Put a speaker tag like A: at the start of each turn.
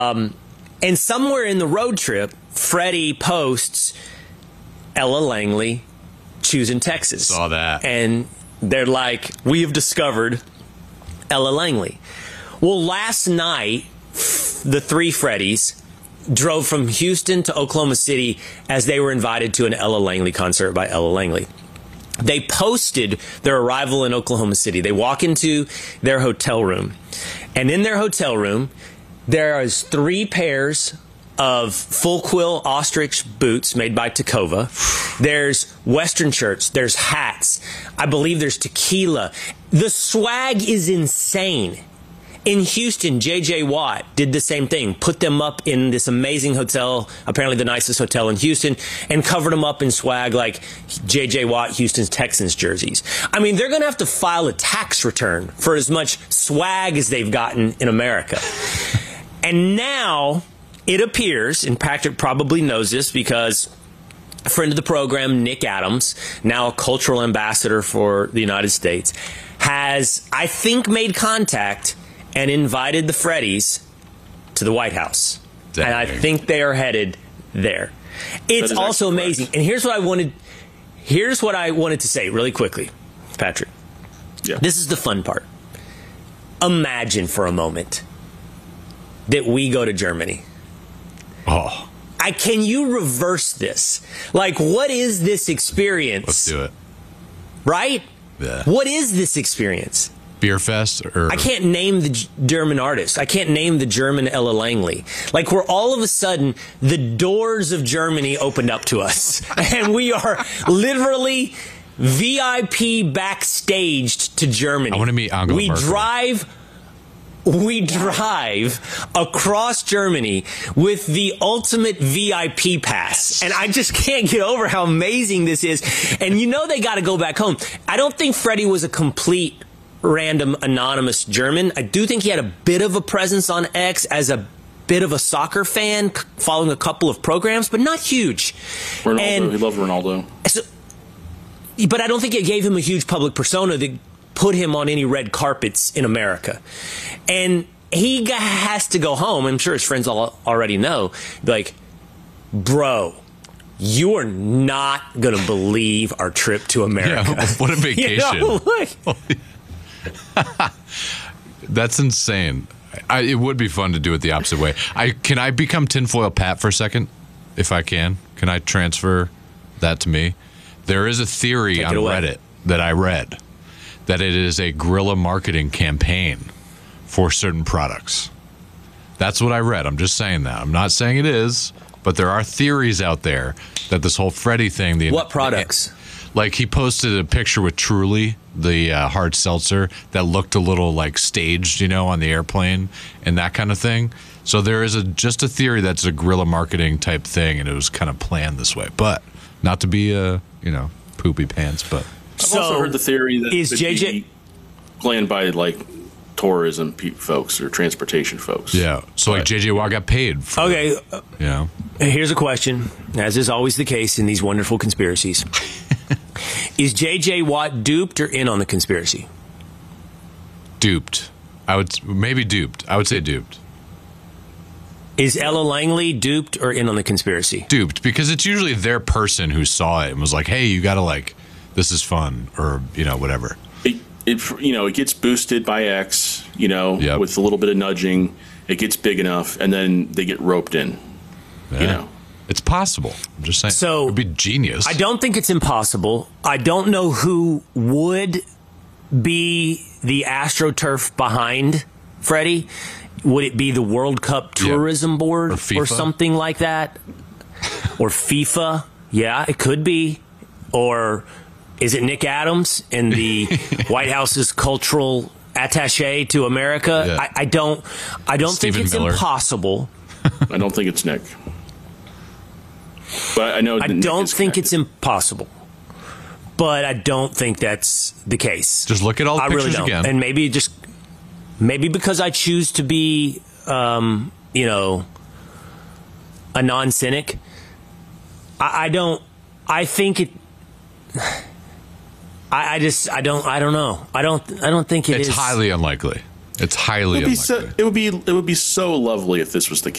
A: And somewhere in the road trip, Freddie posts Ella Langley choosing Texas.
B: Saw that.
A: And they're like, we have discovered Ella Langley. Well, last night, the three Freddies drove from Houston to Oklahoma City as they were invited to an Ella Langley concert by Ella Langley. They posted their arrival in Oklahoma City. They walk into their hotel room, and in their hotel room, there is 3 pairs of full quill ostrich boots made by Tacova. There's Western shirts. There's hats. I believe there's tequila. The swag is insane. In Houston, J.J. Watt did the same thing, put them up in this amazing hotel, apparently the nicest hotel in Houston, and covered them up in swag like J.J. Watt, Houston's Texans jerseys. I mean, they're going to have to file a tax return for as much swag as they've gotten in America. And now it appears, and Patrick probably knows this because a friend of the program, Nick Adams, now a cultural ambassador for the United States, has, I think, made contact and invited the Freddies to the White House. Dang. And I think they are headed there. It's also amazing. And here's what I wanted to say really quickly, Patrick.
C: Yeah.
A: This is the fun part. Imagine for a moment that we go to Germany.
B: Oh.
A: Can you reverse this? Like, what is this experience?
B: Let's do it.
A: Right?
B: Yeah.
A: What is this experience?
B: Beer fest? Or I
A: can't name the German artist. I can't name the German Ella Langley. Like, where all of a sudden the doors of Germany opened up to us. And we are literally VIP backstaged to Germany.
B: I want to meet Angela Merkel.
A: We drive across Germany with the ultimate VIP pass. And I just can't get over how amazing this is. And you know they got to go back home. I don't think Freddie was a complete random anonymous German. I do think he had a bit of a presence on X as a bit of a soccer fan, following a couple of programs, but not huge.
C: Ronaldo, he loved Ronaldo.
A: So, but I don't think it gave him a huge public persona that put him on any red carpets in America. And he has to go home. I'm sure his friends all already know. Like, bro, you are not going to believe our trip to America.
B: Yeah, what a vacation.
A: You know, like,
B: that's insane. It would be fun to do it the opposite way. Can I become tinfoil Pat for a second? If I can I transfer that to me? There is a theory on Reddit that I read that it is a guerrilla marketing campaign for certain products. That's what I read. I'm just saying that. I'm not saying it is, but there are theories out there that this whole Freddie thing.
A: What products?
B: Like, he posted a picture with Truly, the hard seltzer, that looked a little like staged, on the airplane and that kind of thing. So there is just a theory that's a guerrilla marketing type thing, and it was kind of planned this way. But not to be poopy pants, but
C: I've also heard the theory that
A: is JJ
C: planned by like tourism folks or transportation folks.
B: Yeah. So like JJ Watt got paid for
A: Here's a question, as is always the case in these wonderful conspiracies. Is JJ Watt duped or in on the conspiracy?
B: Duped. I would say duped.
A: Is Ella Langley duped or in on the conspiracy?
B: Duped, because it's usually their person who saw it and was like, hey, you got to this is fun, or, whatever.
C: It gets boosted by X, with a little bit of nudging. It gets big enough, and then they get roped in,
B: It's possible. I'm just saying.
A: So,
B: it would be genius.
A: I don't think it's impossible. I don't know who would be the AstroTurf behind Freddie. Would it be the World Cup Tourism Board or something like that? Or FIFA? Yeah, it could be. Or is it Nick Adams and the White House's cultural attaché to America?
B: Yeah.
A: I don't think it's
C: Miller.
A: Impossible.
C: I don't think it's Nick. But I know
A: I don't think it's impossible. But I don't think that's the case.
B: Just look at all the pictures
A: really don't.
B: again.
A: And maybe because I choose to be a non-cynic, I don't think it I don't know. I don't think it is.
B: It's highly unlikely. It's highly unlikely.
C: It would be so lovely if this was the